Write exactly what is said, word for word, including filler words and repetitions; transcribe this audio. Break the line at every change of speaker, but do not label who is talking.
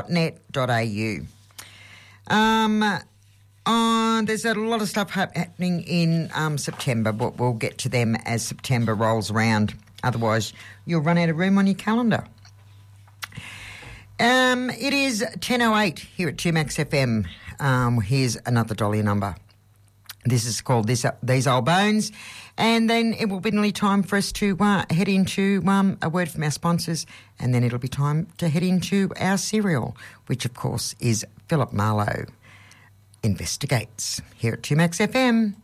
net dot a u. Um, uh, there's a lot of stuff hap- happening in um, September, but we'll get to them as September rolls around. Otherwise, you'll run out of room on your calendar. Um, it is ten oh eight here at two Max F M. Um, here's another Dahlia number. This is called this, uh, These Old Bones. And then it will be nearly time for us to uh, head into um, a word from our sponsors, and then it'll be time to head into our serial, which, of course, is Philip Marlowe Investigates here at two Max F M.